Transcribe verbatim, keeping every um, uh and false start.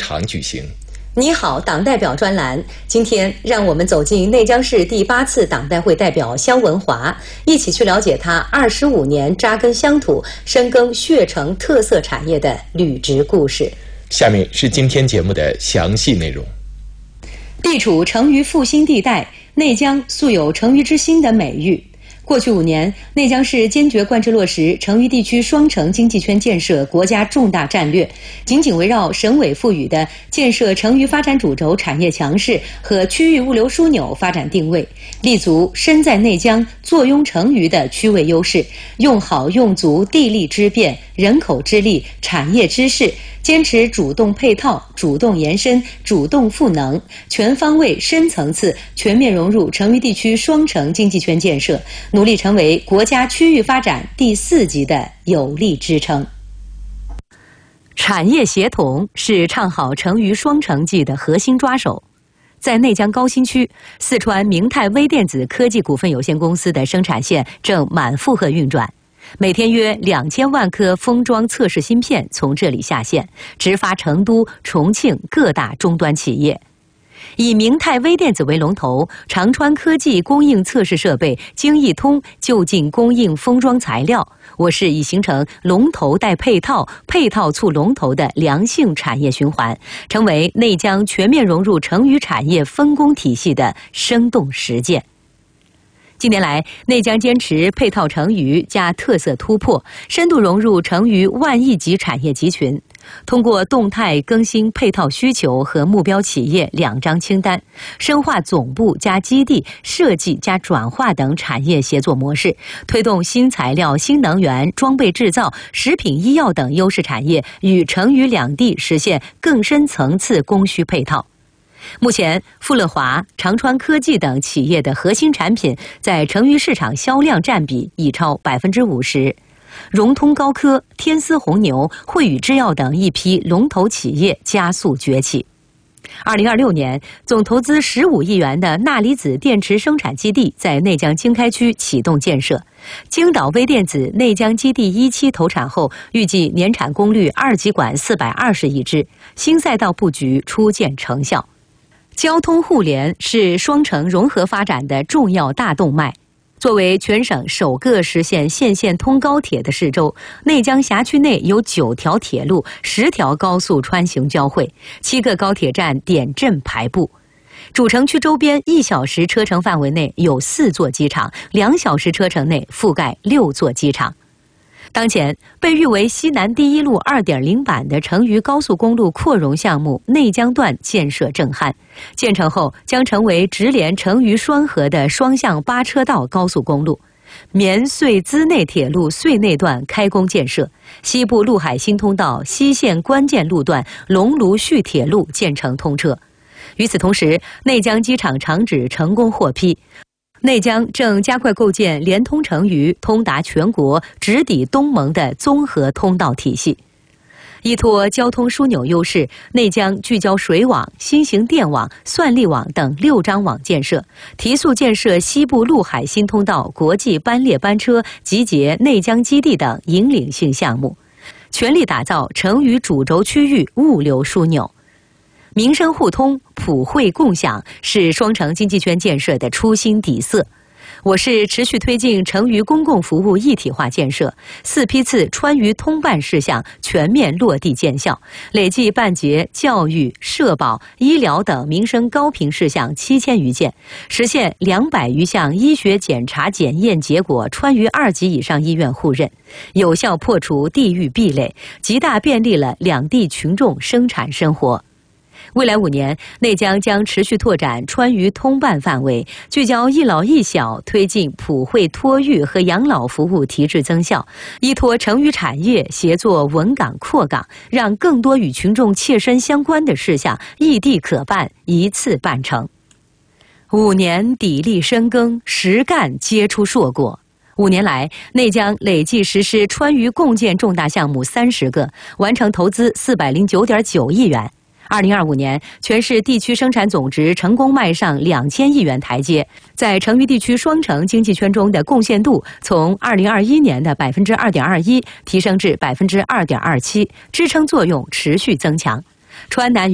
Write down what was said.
场举行。 你好，党代表专栏。今天让我们走进内江市第八次党代会代表肖文华，一起去了解他二十五年扎根乡土、深耕血城特色产业的履职故事。 下面是今天节目的详细内容。 地处成渝复兴地带，内江素有成渝之星的美誉。过去五年，内江市坚决贯彻落实成渝地区双城经济圈建设国家重大战略，紧紧围绕省委赋予的建设成渝发展主轴产业强势和区域物流枢纽发展定位，立足身在内江、坐拥成渝的区位优势，用好用足地利之便、人口之力、产业之势，坚持主动配套、主动延伸、主动赋能，全方位、深层次、全面融入成渝地区双城经济圈建设，努力成为国家区域发展第四级的有力支撑。产业协同是唱好成渝双城记的核心抓手。在内江高新区，四川明泰微电子科技股份有限公司的生产线正满负荷运转，每天约两千万颗封装测试芯片从这里下线，直发成都、重庆各大终端企业。以明泰微电子为龙头，长川科技供应测试设备，京易通就近供应封装材料。我市已形成龙头带配套、配套促龙头的良性产业循环，成为内江全面融入成渝产业分工体系的生动实践。近年来，内江坚持配套成渝加特色突破，深度融入成渝万亿级产业集群。通过动态更新配套需求和目标企业两张清单，深化总部加基地、设计加转化等产业协作模式，推动新材料、新能源、装备制造、食品医药等优势产业与成渝两地实现更深层次供需配套。目前，富乐华、长川科技等企业的核心产品在成渝市场销量占比已超百分之五十。融通高科、天丝红牛、汇宇制药等一批龙头企业加速崛起。二零二六年，总投资十五亿元的钠离子电池生产基地在内江经开区启动建设。京岛微电子内江基地一期投产后，预计年产功率二极管四百二十亿只，新赛道布局初见成效。交通互联是双城融合发展的重要大动脉。作为全省首个实现县县通高铁的市州，内江辖区内有九条铁路、十条高速穿行交汇，七个高铁站点阵排布。主城区周边一小时车程范围内有四座机场，两小时车程内覆盖六座机场。当前，被誉为西南第一路 二点零 版的成渝高速公路扩容项目内江段建设正酣，建成后将成为直连成渝双河的双向八车道高速公路。绵穗资内铁路穗内段开工建设，西部陆海新通道西线关键路段龙庐续铁路建成通车。与此同时，内江机场场址成功获批。内江正加快构建连通成渝、通达全国、直抵东盟的综合通道体系。依托交通枢纽优势，内江聚焦水网、新型电网、算力网等六张网建设，提速建设西部陆海新通道国际班列班车集结内江基地等引领性项目，全力打造成渝主轴区域物流枢纽。民生互通、普惠共享是双城经济圈建设的初心底色。我市持续推进成渝公共服务一体化建设，四批次川渝通办事项全面落地见效，累计办结教育、社保、医疗等民生高频事项七千余件，实现两百余项医学检查检验结果川渝二级以上医院互认，有效破除地域壁垒，极大便利了两地群众生产生活。未来五年，内江将持续拓展川渝通办范围，聚焦一老一小，推进普惠托育和养老服务提质增效，依托成渝产业协作稳岗扩岗，让更多与群众切身相关的事项异地可办，一次办成。五年砥砺深耕，实干结出硕果。五年来，内江累计实施川渝共建重大项目三十个，完成投资四百零九点九亿元。二零二五年，全市地区生产总值成功迈上两千亿元台阶，在成渝地区双城经济圈中的贡献度从二零二一年的百分之二点二一提升至百分之二点二七，支撑作用持续增强。川南